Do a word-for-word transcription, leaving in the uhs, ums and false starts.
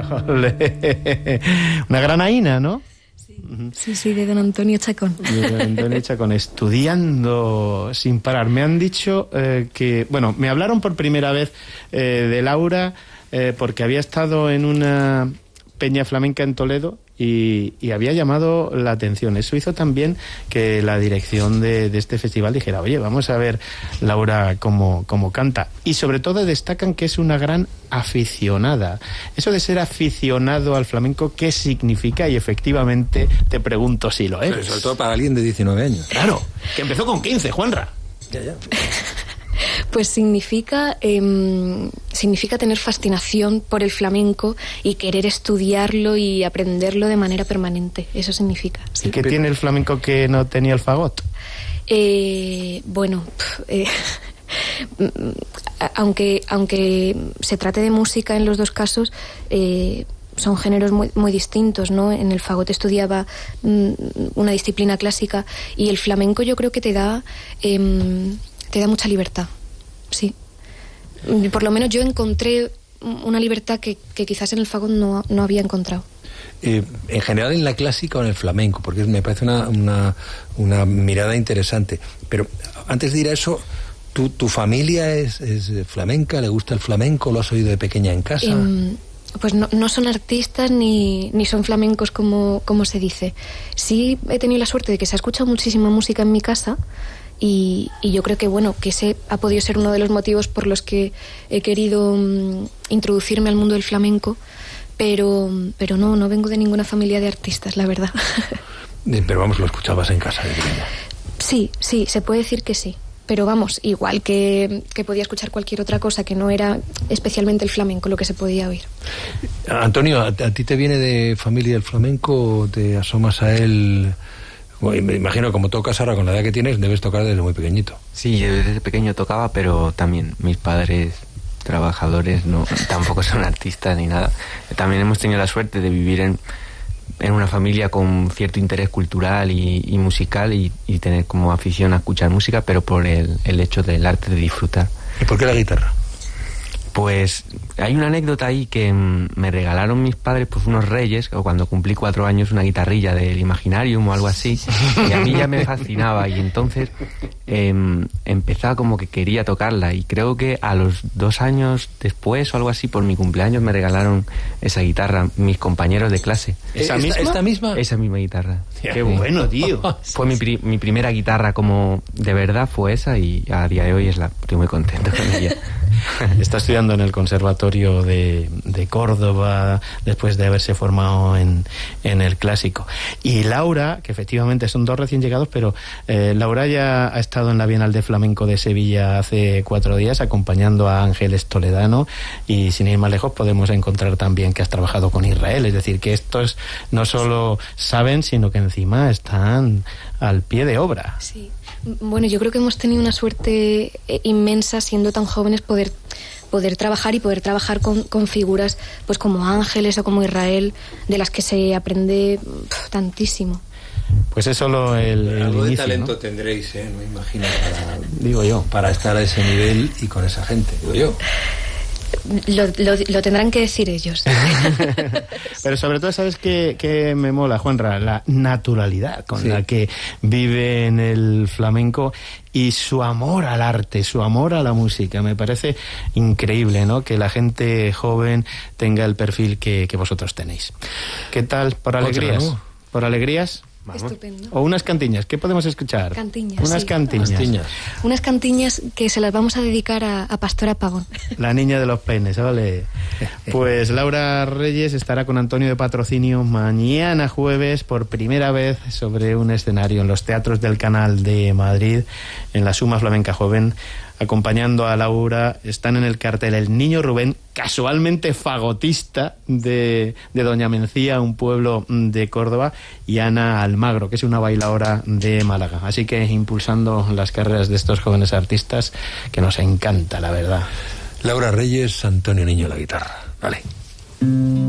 Olé. Una granaína, ¿no? Sí, sí, de don Antonio Chacón. De don Antonio Chacón, estudiando sin parar. Me han dicho eh, que, bueno, me hablaron por primera vez eh, de Laura eh, porque había estado en una peña flamenca en Toledo y, y había llamado la atención. Eso hizo también que la dirección de, de este festival dijera, oye, vamos a ver Laura cómo, cómo canta. Y sobre todo destacan que es una gran aficionada. Eso de ser aficionado al flamenco, ¿qué significa? Y efectivamente te pregunto si lo es. Sobre todo para alguien de diecinueve años. Claro, que empezó con quince, Juanra. Ya, ya. Pues significa eh, significa tener fascinación por el flamenco y querer estudiarlo y aprenderlo de manera permanente. Eso significa. Sí. ¿Y qué tiene el flamenco que no tenía el fagot? Eh, bueno, eh, aunque aunque se trate de música en los dos casos, eh, son géneros muy, muy distintos, ¿no? En el fagot estudiaba mm, una disciplina clásica y el flamenco yo creo que te da eh, te da mucha libertad, sí. Por lo menos yo encontré una libertad que, que quizás en el fagot no, no había encontrado. Eh, en general en la clásica o en el flamenco, porque me parece una, una, una mirada interesante. Pero antes de ir a eso, ¿tu, tu familia es, es flamenca? ¿Le gusta el flamenco? ¿Lo has oído de pequeña en casa? Eh, pues no, no son artistas ni, ni son flamencos como, como se dice. Sí he tenido la suerte de que se ha escuchado muchísima música en mi casa. Y, y yo creo que bueno que ese ha podido ser uno de los motivos por los que he querido um, introducirme al mundo del flamenco, pero pero no no vengo de ninguna familia de artistas, la verdad. Pero vamos, lo escuchabas en casa de pequeña. Sí, sí, se puede decir que sí. Pero vamos, igual que, que podía escuchar cualquier otra cosa que no era especialmente el flamenco lo que se podía oír. Antonio, ¿a, a ti te viene de familia el flamenco o te asomas a él? Bueno, me imagino, como tocas ahora con la edad que tienes, debes tocar desde muy pequeñito. Sí, yo desde pequeño tocaba, pero también mis padres trabajadores no tampoco son artistas ni nada. También hemos tenido la suerte de vivir en, en una familia con cierto interés cultural y, y musical y, y tener como afición a escuchar música, pero por el, el hecho del arte de disfrutar. ¿Y por qué la guitarra? Pues hay una anécdota ahí que mm, me regalaron mis padres, pues unos reyes, o cuando cumplí cuatro años, una guitarrilla del Imaginarium o algo así, y a mí ya me fascinaba, y entonces eh, empezaba como que quería tocarla, y creo que a los dos años después o algo así, por mi cumpleaños, me regalaron esa guitarra mis compañeros de clase. ¿Esa ¿Esta, misma? ¿Esta misma? Esa misma guitarra. Qué bueno, tío. Fue mi, pri- mi primera guitarra como de verdad, fue esa, y a día de hoy es la, estoy muy contento con ella. Está estudiando en el Conservatorio de, de Córdoba después de haberse formado en, en el clásico. Y Laura, que efectivamente son dos recién llegados, pero eh, Laura ya ha estado en la Bienal de Flamenco de Sevilla hace cuatro días acompañando a Ángeles Toledano, y sin ir más lejos podemos encontrar también que has trabajado con Israel, es decir, que estos no solo saben, sino que encima están al pie de obra. Sí. Bueno, yo creo que hemos tenido una suerte inmensa siendo tan jóvenes poder poder trabajar y poder trabajar con, con figuras pues como Ángeles o como Israel, de las que se aprende pff, tantísimo. Pues es solo el, el Algo inicio, de talento, ¿no? tendréis, ¿eh? Me imagino, para, Digo yo. para estar a ese nivel y con esa gente, digo yo. Lo, lo, lo tendrán que decir ellos. Pero sobre todo, ¿sabes qué, qué me mola, Juanra? La naturalidad con sí. la que vive en el flamenco y su amor al arte, su amor a la música. Me parece increíble, ¿no?, que la gente joven tenga el perfil que, que vosotros tenéis. ¿Qué tal? ¿Por alegrías? Otra, ¿no? ¿Por alegrías? Vamos. Estupendo. O unas cantiñas, ¿qué podemos escuchar? Cantiñas, Unas sí. cantiñas. Cantiñas. Unas cantiñas que se las vamos a dedicar a, a Pastora Pagón. La niña de los peines, ¿vale? Pues Laura Reyes estará con Antonio de Patrocinio mañana jueves por primera vez sobre un escenario en los teatros del Canal de Madrid, en la Suma Flamenca Joven. Acompañando a Laura están en el cartel el Niño Rubén, casualmente fagotista de, de Doña Mencía, un pueblo de Córdoba, y Ana Almagro, que es una bailaora de Málaga. Así que impulsando las carreras de estos jóvenes artistas, que nos encanta, la verdad. Laura Reyes, Antonio Niño a la guitarra. Vale.